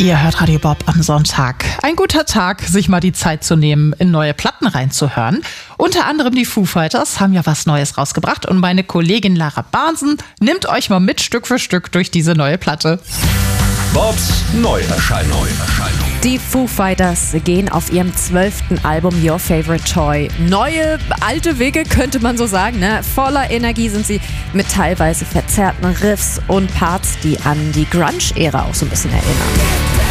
Ihr hört Radio Bob am Sonntag. Ein guter Tag, sich mal die Zeit zu nehmen, in neue Platten reinzuhören. Unter anderem die Foo Fighters haben ja was Neues rausgebracht und meine Kollegin Lara Bahnsen nimmt euch mal mit Stück für Stück durch diese neue Platte. Bobs Neuerscheinung. Die Foo Fighters gehen auf ihrem 12. Album Your Favorite Toy neue, alte Wege, könnte man so sagen, ne? Voller Energie sind sie mit teilweise verzerrten Riffs und Parts, die an die Grunge-Ära auch so ein bisschen erinnern.